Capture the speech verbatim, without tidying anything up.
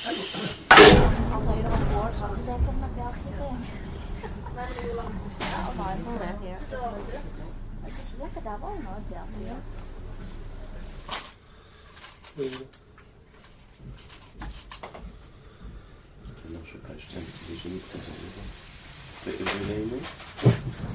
Som han har jo vært år, så det kommer til å bli helt. Ja, og nå er det bare her. Jeg synes ikke det der var noe der. I'm not sure page ten is usually because of it. But is your name is?